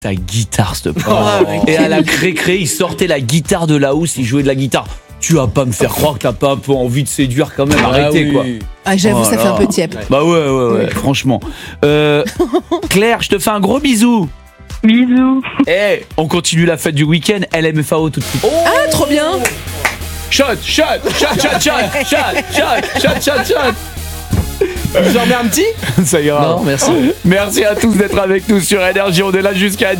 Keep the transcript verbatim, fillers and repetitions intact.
ta guitare, s'il te plaît. Oh, Et à la cré-cré, il sortait la guitare de la housse, il jouait de la guitare. Tu vas pas me faire croire que t'as pas un peu envie de séduire quand même, arrêtez Ah oui. quoi. Ah, j'avoue, Oh ça fait là. un peu tiep. Bah ouais, ouais, ouais, franchement. Euh, Claire, je te fais un gros bisou. Bisous. Eh, on continue la fête du week-end, L M F A O tout de suite. Ah, trop bien. Shot, shot, shot, shot, shot, shot, shot, shot, shot, shot. Je vous en remets un petit. Ça ira. Non, merci. Merci à tous d'être avec nous sur Énergie, on est là jusqu'à